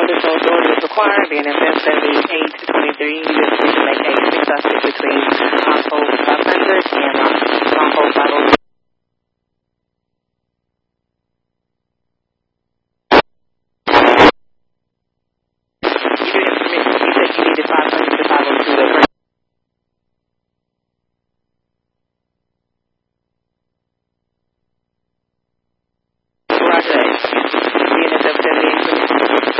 additional authority is required. Being in 1078 to 23, you just need to make a successive between household